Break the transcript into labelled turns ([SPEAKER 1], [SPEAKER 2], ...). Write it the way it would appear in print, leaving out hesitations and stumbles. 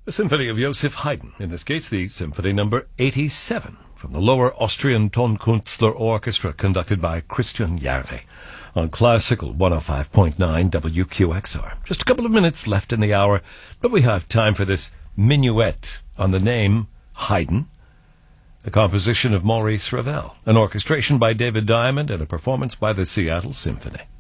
[SPEAKER 1] The Symphony of Joseph Haydn, in this case the Symphony number 87, from the Lower Austrian Tonkünstler Orchestra, conducted by Christian Järve, on Classical 105.9 WQXR. Just a couple of minutes left in the hour, but we have time for this minuet on the name Haydn, the composition of Maurice Ravel, an orchestration by David Diamond, and a performance by the Seattle Symphony.